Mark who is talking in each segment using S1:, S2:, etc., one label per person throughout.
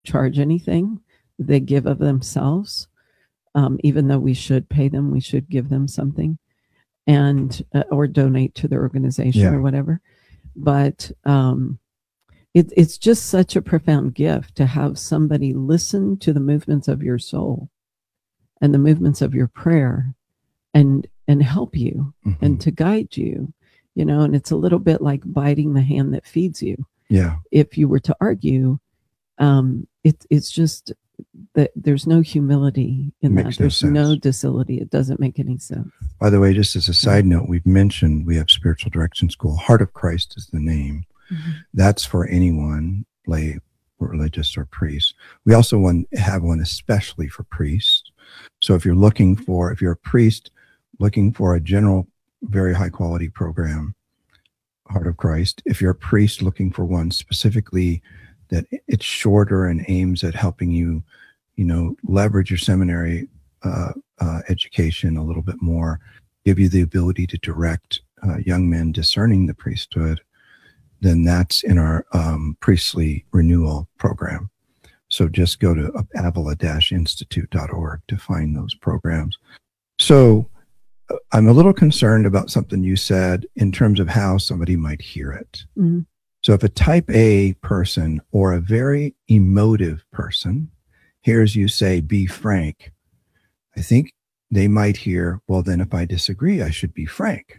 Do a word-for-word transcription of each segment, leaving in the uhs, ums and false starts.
S1: charge anything. They give of themselves. Um, even though we should pay them, we should give them something, and uh, or donate to their organization
S2: Yeah.
S1: or whatever. But um, it, it's just such a profound gift to have somebody listen to the movements of your soul and the movements of your prayer, and and help you
S2: Mm-hmm.
S1: and to guide you, you know. And it's a little bit like biting the hand that feeds you.
S2: Yeah.
S1: If you were to argue, um, it, it's just that there's no humility in
S2: Makes
S1: that.
S2: no
S1: There's
S2: sense.
S1: no docility. It doesn't make any sense.
S2: By the way, just as a side note, we've mentioned we have Spiritual Direction School. Heart of Christ is the name.
S1: Mm-hmm.
S2: That's for anyone, lay, religious, or priest. We also want, have one especially for priests. So if you're looking for, if you're a priest looking for a general, very high quality program, Heart of Christ. If you're a priest looking for one specifically that it's shorter and aims at helping you, you know, leverage your seminary uh, uh, education a little bit more, give you the ability to direct uh, young men discerning the priesthood, then that's in our um, priestly renewal program. So just go to avila dash institute dot org to find those programs. So uh, I'm a little concerned about something you said in terms of how somebody might hear it.
S1: Mm-hmm.
S2: So if a type A person or a very emotive person hears you say, be frank, I think they might hear, well, then if I disagree, I should be frank.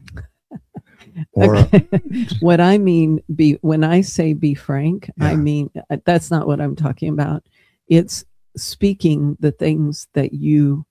S2: Or
S1: okay. What I mean, be when I say be frank,
S2: Yeah.
S1: I mean, that's not what I'm talking about. It's speaking the things that you,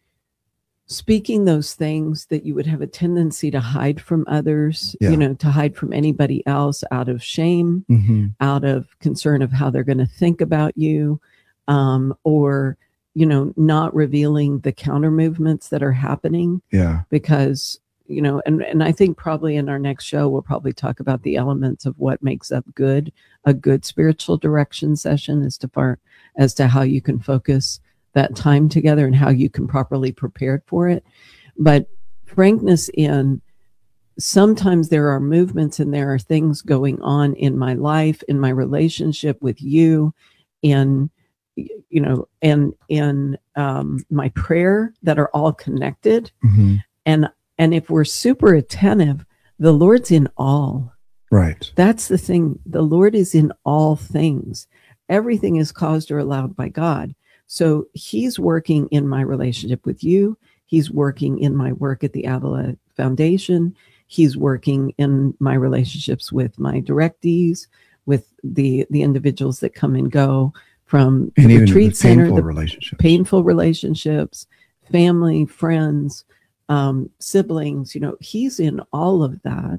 S1: speaking those things that you would have a tendency to hide from others,
S2: Yeah.
S1: you know, to hide from anybody else out of shame,
S2: mm-hmm.
S1: out of concern of how they're going to think about you, um, or, you know, not revealing the counter movements that are happening.
S2: Yeah.
S1: Because, you know, and, and I think probably in our next show, we'll probably talk about the elements of what makes up good, a good spiritual direction session as to far as to how you can focus that time together and how you can properly prepare for it. But frankness in, sometimes there are movements and there are things going on in my life, in my relationship with you, in, you know, and in um, my prayer that are all connected.
S2: Mm-hmm.
S1: And and if we're super attentive, the Lord's in all.
S2: Right.
S1: That's the thing. The Lord is in all things. Everything is caused or allowed by God. So he's working in my relationship with you. He's working in my work at the Avila Foundation. He's working in my relationships with my directees, with the, the individuals that come and go from the
S2: and even
S1: retreat
S2: the
S1: center,
S2: painful
S1: the
S2: relationships.
S1: painful relationships, family, friends, um, siblings. You know, he's in all of that.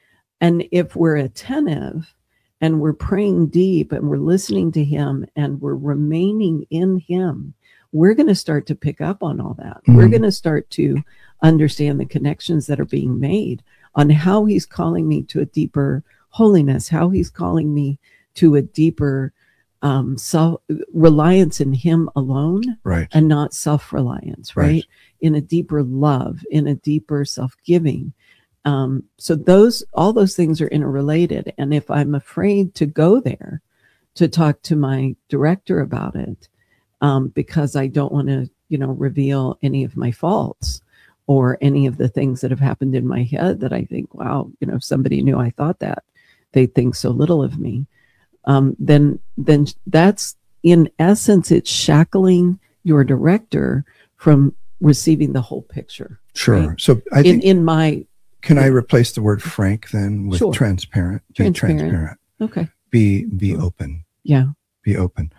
S1: And if we're attentive and we're praying deep and we're listening to him and we're remaining in him, we're going to start to pick up on all that. Mm-hmm. We're going to start to understand the connections that are being made on how he's calling me to a deeper holiness, how he's calling me to a deeper um, self reliance in him alone,
S2: right,
S1: and not self-reliance, right? right? In a deeper love, in a deeper self-giving. Um, so those, all those things are interrelated. And if I'm afraid to go there to talk to my director about it, um, because I don't want to, you know, reveal any of my faults or any of the things that have happened in my head that I think, wow, you know, if somebody knew I thought that, they think so little of me. Um, then, then that's in essence, it's shackling your director from receiving the whole picture.
S2: Sure.
S1: Right?
S2: So I think
S1: in, in my,
S2: Can I replace the word frank then with
S1: sure.
S2: transparent? Be
S1: transparent?
S2: transparent.
S1: Okay.
S2: Be be open.
S1: Yeah.
S2: Be open.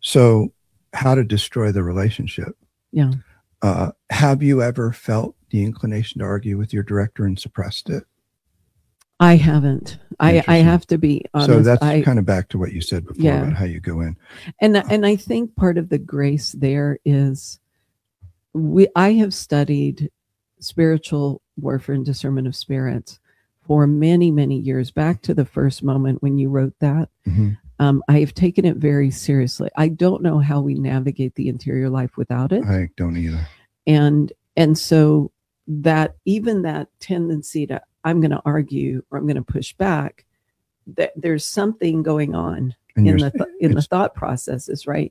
S2: So how to destroy the relationship?
S1: Yeah.
S2: Uh, have you ever felt the inclination to argue with your director and suppressed it?
S1: I haven't. I, I have to be honest.
S2: So that's
S1: I,
S2: kind of back to what you said before yeah. about how you go in.
S1: And uh, and I think part of the grace there is we I have studied spiritual warfare and discernment of spirits for many, many years, back to the first moment when you wrote that.
S2: Mm-hmm.
S1: Um, I have taken it very seriously. I don't know how we navigate the interior life without it.
S2: I don't either.
S1: And and so that even that tendency to, I'm going to argue or I'm going to push back, that there's something going on
S2: And
S1: in
S2: you're-
S1: the th- in the
S2: it's-
S1: thought processes, right?